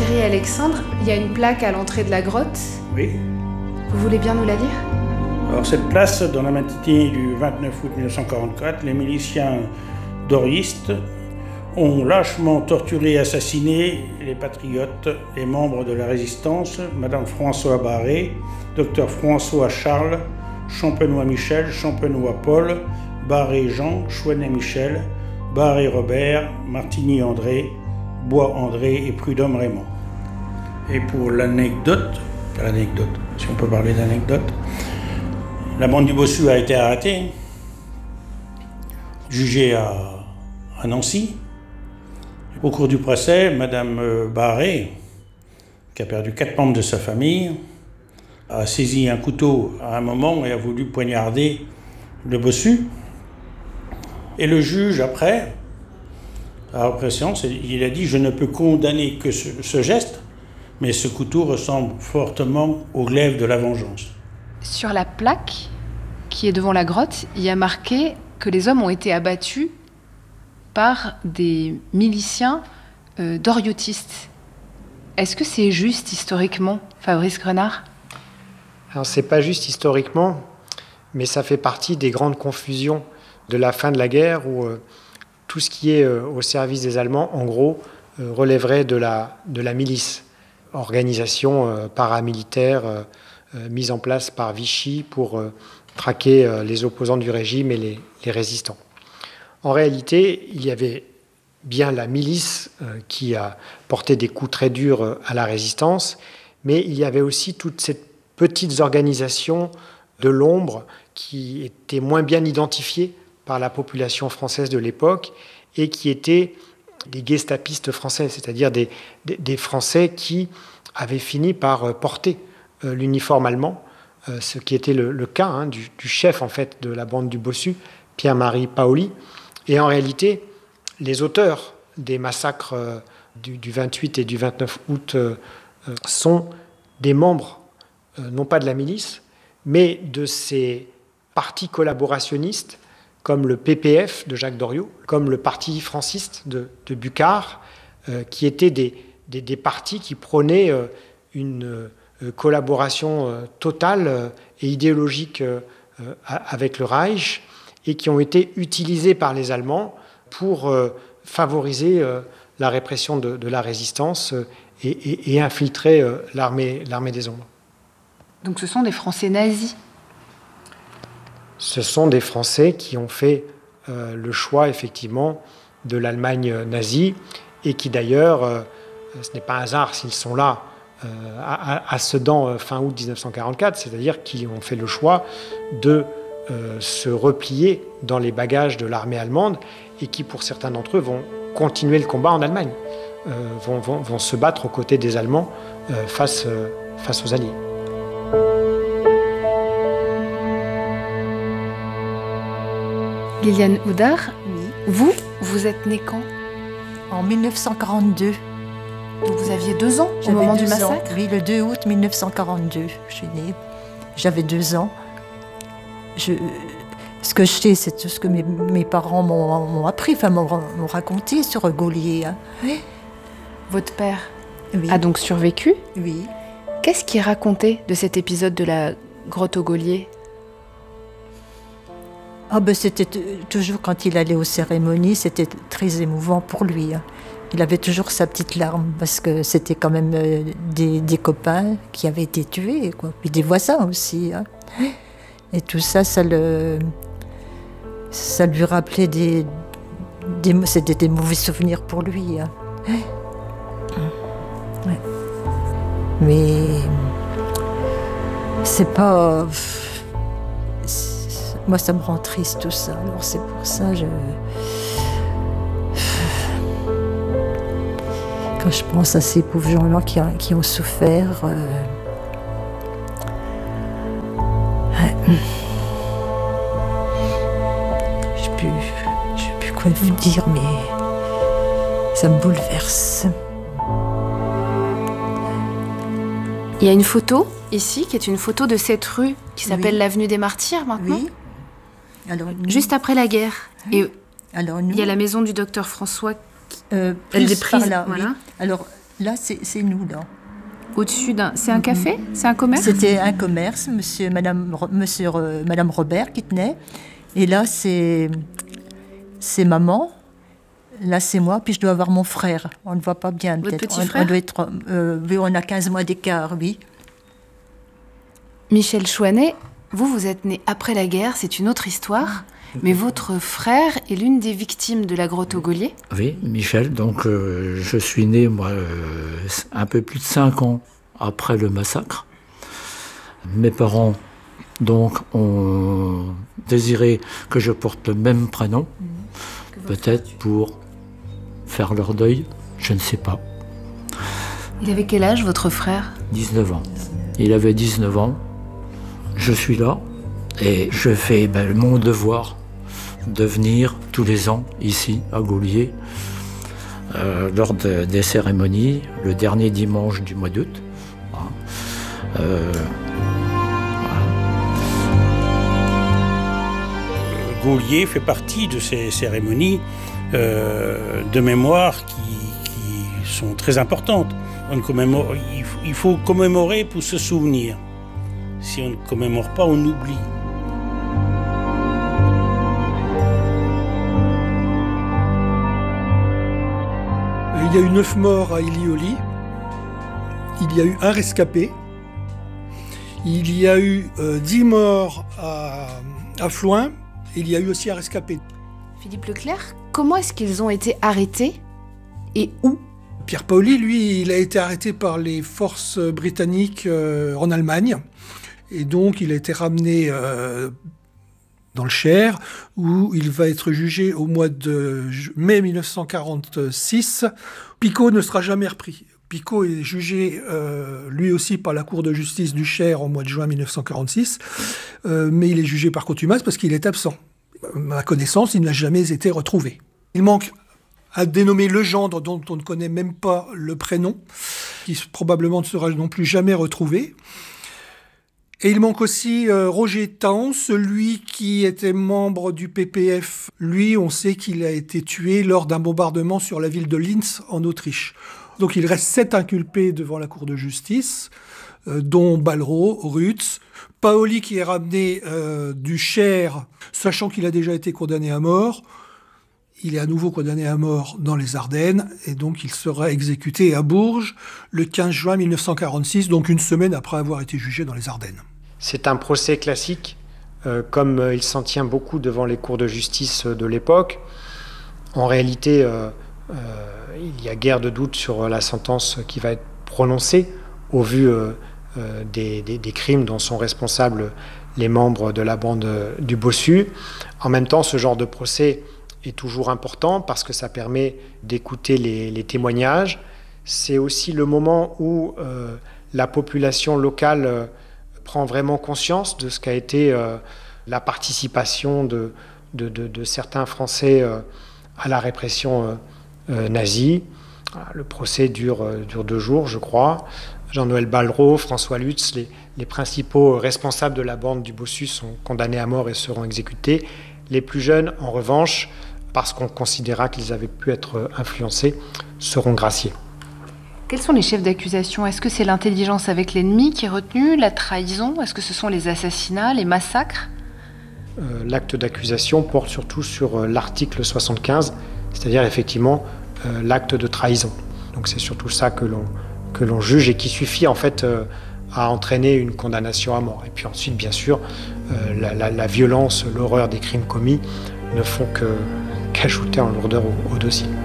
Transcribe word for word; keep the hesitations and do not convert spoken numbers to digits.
Thierry Alexandre, il y a une plaque à l'entrée de la grotte. Oui. Vous voulez bien nous la lire ? Alors cette place, dans la matinée du vingt-neuf août mille neuf cent quarante-quatre, les miliciens doristes ont lâchement torturé et assassiné les patriotes et membres de la résistance, Madame François Barré, Docteur François Charles, Champenois Michel, Champenois Paul, Barré Jean, Chouenet Michel, Barré Robert, Martigny André, Bois André et Prudhomme Raymond. Et pour l'anecdote, l'anecdote, si on peut parler d'anecdote, la bande du Bossu a été arrêtée, jugée à, à Nancy. Au cours du procès, Madame Barré, qui a perdu quatre membres de sa famille, a saisi un couteau à un moment et a voulu poignarder le Bossu. Et le juge, après, après séance, il a dit « Je ne peux condamner que ce, ce geste, mais ce couteau ressemble fortement au glaive de la vengeance. » Sur la plaque qui est devant la grotte, il y a marqué que les hommes ont été abattus par des miliciens euh, doriotistes. Est-ce que c'est juste historiquement, Fabrice Grenard ? Alors, c'est pas juste historiquement, mais ça fait partie des grandes confusions de la fin de la guerre où euh, tout ce qui est euh, au service des Allemands, en gros, euh, relèverait de la, de la milice. Organisation euh, paramilitaire euh, euh, mise en place par Vichy pour euh, traquer euh, les opposants du régime et les, les résistants. En réalité, il y avait bien la milice euh, qui a porté des coups très durs euh, à la résistance, mais il y avait aussi toutes ces petites organisations de l'ombre qui étaient moins bien identifiées par la population française de l'époque et qui étaient des gestapistes français, c'est-à-dire des, des, des Français qui avaient fini par porter euh, l'uniforme allemand, euh, ce qui était le, le cas hein, du, du chef en fait de la bande du Bossu, Pierre-Marie Paoli. Et en réalité, les auteurs des massacres euh, du, du vingt-huit et du vingt-neuf août euh, euh, sont des membres, euh, non pas de la milice, mais de ces partis collaborationnistes comme le P P F de Jacques Doriot, comme le Parti franciste de, de Bucquart, euh, qui étaient des, des, des partis qui prônaient euh, une euh, collaboration euh, totale euh, et idéologique euh, euh, avec le Reich, et qui ont été utilisés par les Allemands pour euh, favoriser euh, la répression de, de la résistance euh, et, et, et infiltrer euh, l'armée, l'armée des ombres. Donc ce sont des Français nazis ? Ce sont des Français qui ont fait euh, le choix, effectivement, de l'Allemagne nazie et qui, d'ailleurs, euh, ce n'est pas un hasard s'ils sont là euh, à, à Sedan euh, fin août dix-neuf cent quarante-quatre, c'est-à-dire qu'ils ont fait le choix de euh, se replier dans les bagages de l'armée allemande et qui, pour certains d'entre eux, vont continuer le combat en Allemagne, euh, vont, vont, vont se battre aux côtés des Allemands euh, face, euh, face aux Alliés. Liliane Houdard, oui. vous, vous êtes née quand ? En mille neuf cent quarante-deux. Donc vous aviez deux ans au J'avais moment du deux ans. massacre ? Oui, le deux août mille neuf cent quarante-deux, je suis née. J'avais deux ans. Je, ce que je sais, c'est tout ce que mes, mes parents m'ont, m'ont appris, enfin m'ont, m'ont raconté sur Gaulier. Hein. Oui. Votre père Oui. a donc survécu ? Oui. Qu'est-ce qu'il racontait de cet épisode de la grotte au Gaulier ? Ah ben c'était t- toujours quand il allait aux cérémonies, c'était très émouvant pour lui. Hein. Il avait toujours sa petite larme parce que c'était quand même euh, des, des copains qui avaient été tués, quoi. Puis des voisins aussi. Hein. Et tout ça, ça le, ça lui rappelait des, des, c'était des mauvais souvenirs pour lui. Hein. Ouais. Mais c'est pas. Moi, ça me rend triste tout ça. Alors c'est pour ça je. Quand je pense à ces pauvres gens-là qui, a, qui ont souffert. Euh... Ouais. Je ne sais plus, je sais plus quoi vous dire, mais ça me bouleverse. Il y a une photo ici qui est une photo de cette rue qui s'appelle oui. l'avenue des Martyrs maintenant. Oui. Alors, nous... Juste après la guerre. Oui. Et alors, nous... il y a la maison du docteur François qui euh, elle est prise. Là, voilà. oui. Alors Là, c'est, c'est nous, là. Au-dessus d'un... C'est un café ? C'est un commerce ? C'était un commerce, monsieur et madame, monsieur, euh, madame Robert qui tenait. Et là, c'est, c'est maman. Là, c'est moi. Puis je dois avoir mon frère. On ne voit pas bien. Votre peut-être. petit on, frère ? on doit être... Euh, oui, on a quinze mois d'écart, oui. Michel Chouanet, vous, vous êtes né après la guerre, c'est une autre histoire. Mais votre frère est l'une des victimes de la grotte au Gaulier ? Oui, Michel. Donc, euh, je suis né, moi, euh, un peu plus de cinq ans après le massacre. Mes parents, donc, ont désiré que je porte le même prénom, mmh. peut-être pour faire leur deuil, je ne sais pas. Il avait quel âge, votre frère ? dix-neuf ans. Il avait dix-neuf ans. Je suis là et je fais ben, mon devoir de venir tous les ans ici à Gaulier euh, lors de, des cérémonies, le dernier dimanche du mois d'août. Euh, voilà. Gaulier fait partie de ces cérémonies euh, de mémoire qui, qui sont très importantes. On commémore, il, faut, il faut commémorer pour se souvenir. Si on ne commémore pas, on oublie. Il y a eu neuf morts à Ilioli. Il y a eu un rescapé. Il y a eu euh, dix morts à, à Floins. Il y a eu aussi un rescapé. Philippe Leclerc, comment est-ce qu'ils ont été arrêtés et où ? Pierre Paoli, lui, il a été arrêté par les forces britanniques euh, en Allemagne. Et donc, il a été ramené euh, dans le Cher, où il va être jugé au mois de mai mille neuf cent quarante-six. Picot ne sera jamais repris. Picot est jugé, euh, lui aussi, par la Cour de justice du Cher au mois de juin mille neuf cent quarante-six. Euh, mais il est jugé par contumace parce qu'il est absent. À ma connaissance, il n'a jamais été retrouvé. Il manque à dénommer Legendre, dont on ne connaît même pas le prénom, qui probablement ne sera non plus jamais retrouvé. Et il manque aussi euh, Roger Taon, celui qui était membre du P P F. Lui, on sait qu'il a été tué lors d'un bombardement sur la ville de Linz, en Autriche. Donc il reste sept inculpés devant la Cour de justice, euh, dont Ballereau, Rutz, Paoli qui est ramené euh, du Cher, sachant qu'il a déjà été condamné à mort. Il est à nouveau condamné à mort dans les Ardennes, et donc il sera exécuté à Bourges le quinze juin mille neuf cent quarante-six, donc une semaine après avoir été jugé dans les Ardennes. C'est un procès classique, euh, comme euh, il s'en tient beaucoup devant les cours de justice de l'époque. En réalité, euh, euh, il y a guère de doute sur la sentence qui va être prononcée, au vu euh, euh, des, des, des crimes dont sont responsables les membres de la bande du Bossu. En même temps, ce genre de procès est toujours important parce que ça permet d'écouter les, les témoignages. C'est aussi le moment où euh, la population locale euh, prend vraiment conscience de ce qu'a été euh, la participation de, de, de, de certains Français euh, à la répression euh, euh, nazie. Le procès dure, euh, dure deux jours, je crois. Jean-Noël Ballereau, François Lutz, les, les principaux responsables de la bande du Bossu sont condamnés à mort et seront exécutés. Les plus jeunes, en revanche, parce qu'on considéra qu'ils avaient pu être influencés, seront graciés. Quels sont les chefs d'accusation ? Est-ce que c'est l'intelligence avec l'ennemi qui est retenue, la trahison ? Est-ce que ce sont les assassinats, les massacres ? euh, L'acte d'accusation porte surtout sur euh, l'article soixante-quinze, c'est-à-dire effectivement euh, l'acte de trahison. Donc c'est surtout ça que l'on, que l'on juge et qui suffit en fait euh, à entraîner une condamnation à mort. Et puis ensuite, bien sûr, euh, la, la, la violence, l'horreur des crimes commis ne font que, qu'ajouter en lourdeur au, au dossier.